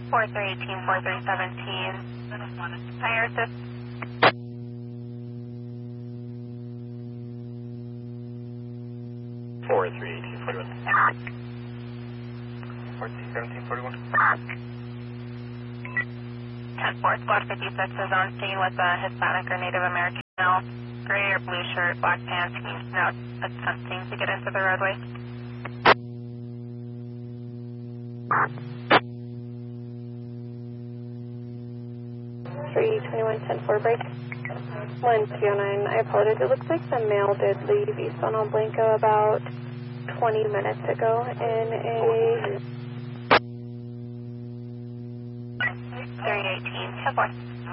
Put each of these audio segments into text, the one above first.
4318, 4317. Higher assist. 4318, 41. 1417, 41. 10-4, Squad 56 is on scene with a Hispanic or Native American male, gray or blue shirt, black pants. He's now attempting to get into the roadway. 321-10-4 break. 109, I apologize. It looks like the male did leave East on Blanco about 20 minutes ago in a... 318, 10-4.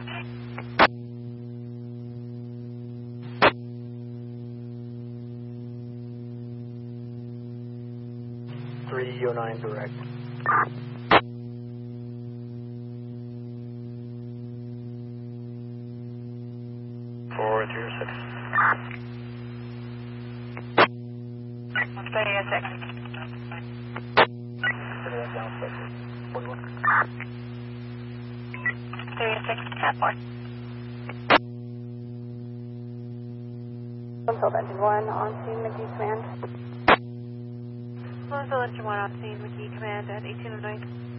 .309 direct. Four, 306. 306. 306, 10-4. Until Engine 1 on scene, McGee Command. Until Engine 1 on scene, McGee Command at 1809.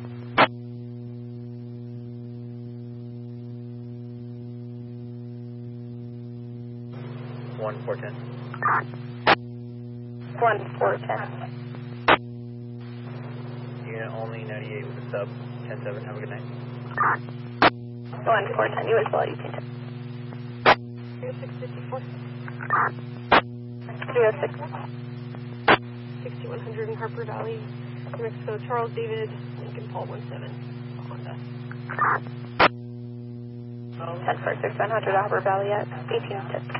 One, 410. 1-4-10. Unit only 98 with a sub. 10-7, have a good night. 1-4-10, you as well, you can. 3654. 306. 6100 in Harper Valley, New Mexico. Charles David, Lincoln Paul 17, Honda. 10-4-6-100 Harper Valley at 1810.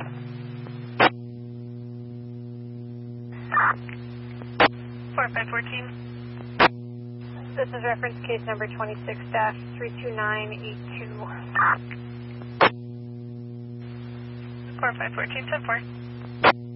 4514. This is reference case number 26-32982. 4514, 10-4.